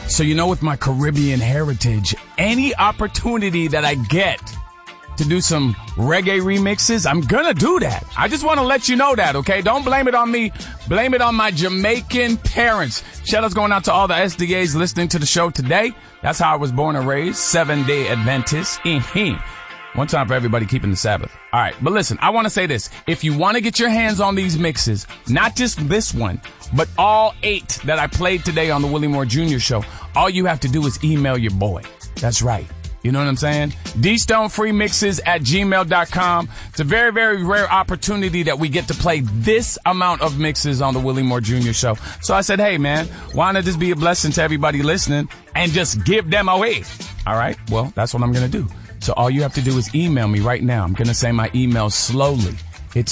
So, with my Caribbean heritage, any opportunity that I get to do some reggae remixes, I'm gonna do that. I just want to let you know that, okay? Don't blame it on me. Blame it on my Jamaican parents. Shout-outs going out to all the SDAs listening to the show today. That's how I was born and raised. 7-day Adventist. One time for everybody keeping the Sabbath. All right, but listen, I want to say this. If you want to get your hands on these mixes, not just this one, but all 8 that I played today on the Willie Moore Jr. Show, all you have to do is email your boy. That's right. You know what I'm saying? dstonefreemixes@gmail.com. It's a very, very rare opportunity that we get to play this amount of mixes on the Willie Moore Jr. Show. So I said, hey, man, why not just be a blessing to everybody listening and just give them away? All right, well, that's what I'm going to do. So all you have to do is email me right now. I'm going to say my email slowly. It's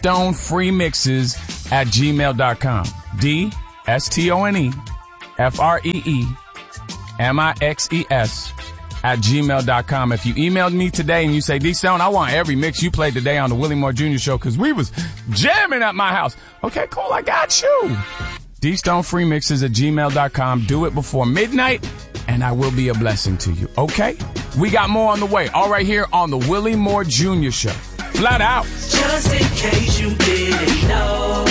dstonefreemixes@gmail.com. dstonefreemixes@gmail.com. If you emailed me today and you say, D-Stone, I want every mix you played today on the Willie Moore Jr. Show because we was jamming at my house. Okay, cool. I got you. dstonefreemixes@gmail.com. Do it before midnight and I will be a blessing to you. Okay? We got more on the way. All right here on the Willie Moore Jr. Show. Flat out. Just in case you didn't know,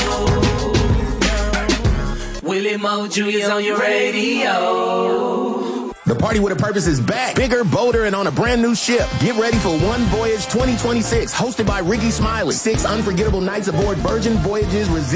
Willie Moore Jr.'s on your radio. The Party with a Purpose is back. Bigger, bolder, and on a brand new ship. Get ready for One Voyage 2026, hosted by Ricky Smiley. 6 unforgettable nights aboard Virgin Voyages